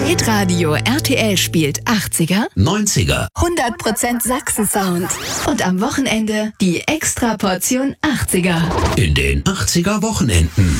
Hitradio RTL spielt 80er, 90er, 100% Sachsen-Sound. Und am Wochenende die Extraportion 80er. in den 80er Wochenenden.